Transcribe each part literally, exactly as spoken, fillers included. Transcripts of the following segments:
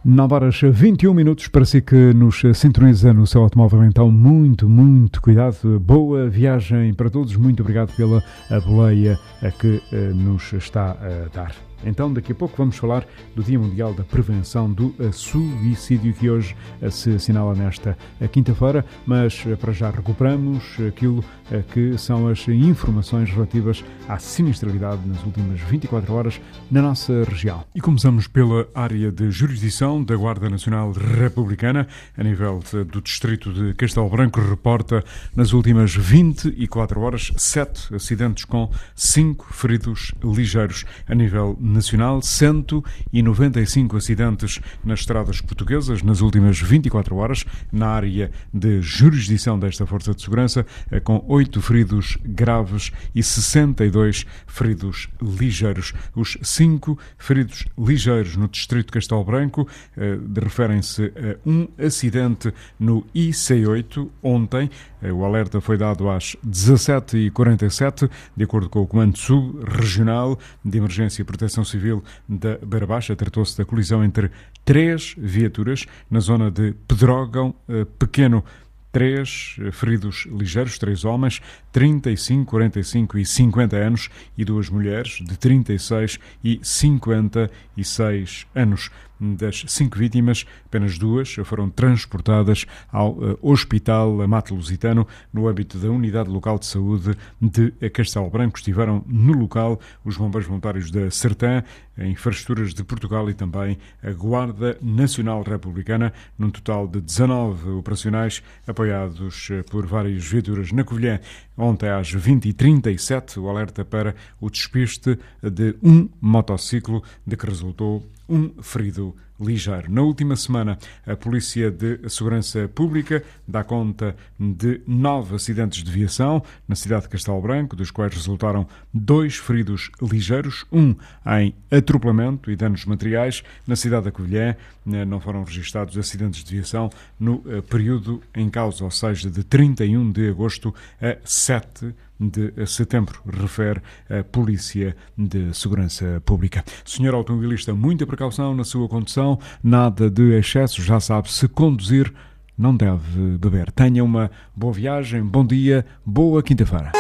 nove horas vinte e um minutos, para si que nos sintoniza no seu automóvel, então muito, muito cuidado, boa viagem para todos, muito obrigado pela boleia que nos está a dar. Então, daqui a pouco vamos falar do Dia Mundial da Prevenção do Suicídio, que hoje se assinala nesta quinta-feira, mas para já recuperamos aquilo que são as informações relativas à sinistralidade nas últimas vinte e quatro horas na nossa região. E começamos pela área de jurisdição da Guarda Nacional Republicana, a nível do distrito de Castelo Branco, reporta nas últimas vinte e quatro horas sete acidentes com cinco feridos ligeiros. A nível nacional, cento e noventa e cinco acidentes nas estradas portuguesas nas últimas vinte e quatro horas, na área de jurisdição desta Força de Segurança, com oito feridos graves e sessenta e dois feridos ligeiros. Os cinco feridos ligeiros no distrito de Castelo Branco eh, referem-se a um acidente no I C oito ontem. O alerta foi dado às dezassete e quarenta e sete, de acordo com o Comando Sub-Regional de Emergência e Proteção Civil da Beira Baixa. Tratou-se da colisão entre três viaturas na zona de Pedrógão Pequeno. Três feridos ligeiros, três homens, trinta e cinco, quarenta e cinco e cinquenta anos, e duas mulheres de trinta e seis e cinquenta e seis anos. Das cinco vítimas, apenas duas foram transportadas ao uh, Hospital Amato Lusitano no âmbito da Unidade Local de Saúde de Castelo Branco. Estiveram no local os bombeiros voluntários da Sertã, a Infraestruturas de Portugal e também a Guarda Nacional Republicana, num total de dezanove operacionais apoiados por várias viaturas na Covilhã. Ontem às vinte e trinta e sete, o alerta para o despiste de um motociclo, de que resultou um ferido ligeiro. Na última semana, a Polícia de Segurança Pública dá conta de nove acidentes de viação na cidade de Castelo Branco, dos quais resultaram dois feridos ligeiros, um em atropelamento e danos materiais. Na cidade da Covilhã não foram registados acidentes de viação no período em causa, ou seja, de trinta e um de agosto a sete de setembro, refere a Polícia de Segurança Pública. Senhor automobilista, muita precaução na sua condução, nada de excesso, já sabe, se conduzir não deve beber. Tenha uma boa viagem, bom dia, boa quinta-feira.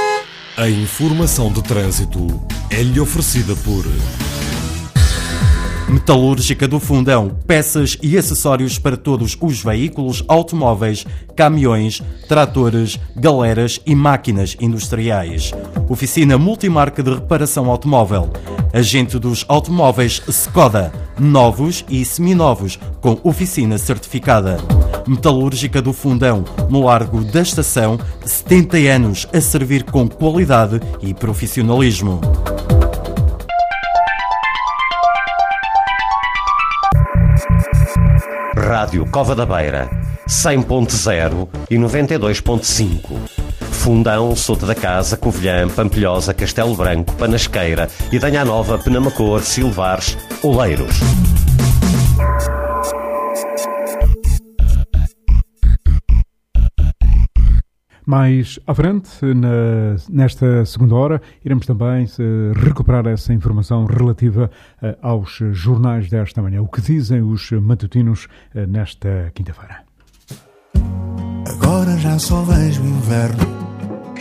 A informação de trânsito é-lhe oferecida por Metalúrgica do Fundão, peças e acessórios para todos os veículos, automóveis, caminhões, tratores, galeras e máquinas industriais. Oficina multimarca de reparação automóvel. Agente dos automóveis Skoda, novos e seminovos, com oficina certificada. Metalúrgica do Fundão, no Largo da Estação, setenta anos a servir com qualidade e profissionalismo. Rádio Cova da Beira, cem ponto zero e noventa e dois ponto cinco. Fundão, Souto da Casa, Covilhã, Pampilhosa, Castelo Branco, Panasqueira, Idanha Nova, Penamacor, Silvares, Oleiros. Mais à frente, na, nesta segunda hora, iremos também uh, recuperar essa informação relativa uh, aos jornais desta manhã. O que dizem os matutinos uh, nesta quinta-feira? Agora já só vejo inverno